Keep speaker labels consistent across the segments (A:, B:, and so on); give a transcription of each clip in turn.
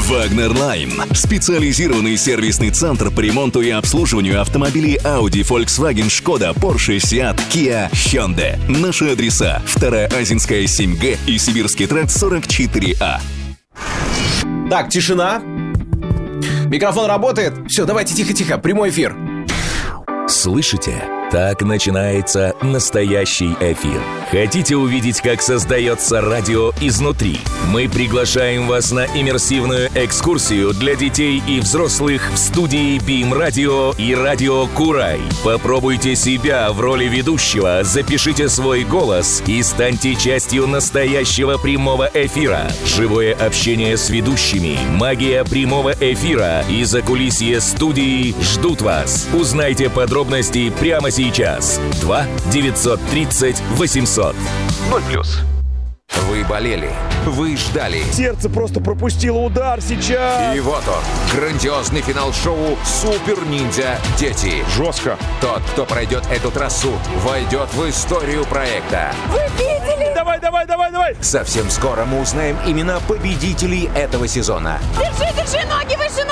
A: Wagner Line. Специализированный сервисный центр по ремонту и обслуживанию автомобилей Audi, Volkswagen, Skoda, Porsche, Seat, Kia, Hyundai. Наши адреса: 2-я Азинская 7Г и Сибирский тракт 44А.
B: Так, тишина. Микрофон работает. Все, давайте тихо-тихо, прямой эфир.
C: Слышите? Так начинается настоящий эфир. Хотите увидеть, как создается радио изнутри? Мы приглашаем вас на иммерсивную экскурсию для детей и взрослых в студии BIM Radio и Радио Курай. Попробуйте себя в роли ведущего, запишите свой голос и станьте частью настоящего прямого эфира. Живое общение с ведущими, магия прямого эфира и закулисье студии ждут вас. Узнайте подробности прямо сейчас. 2-930-800. 0+.
D: Вы болели, вы ждали.
E: Сердце просто пропустило удар сейчас.
D: И вот он, грандиозный финал шоу «Супер Ниндзя Дети».
E: Жестко.
D: Тот, кто пройдет эту трассу, войдет в историю проекта.
F: Вы видели?
E: Давай.
D: Совсем скоро мы узнаем имена победителей этого сезона.
F: Держи, ноги выше!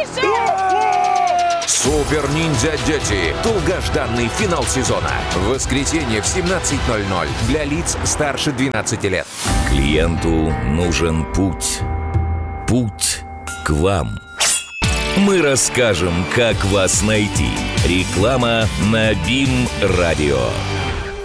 D: «Супер Ниндзя Дети». Долгожданный финал сезона. В воскресенье в 17:00 для лиц старше 12 лет.
C: Клиенту нужен путь. Путь к вам. Мы расскажем, как вас найти. Реклама на BIM Radio.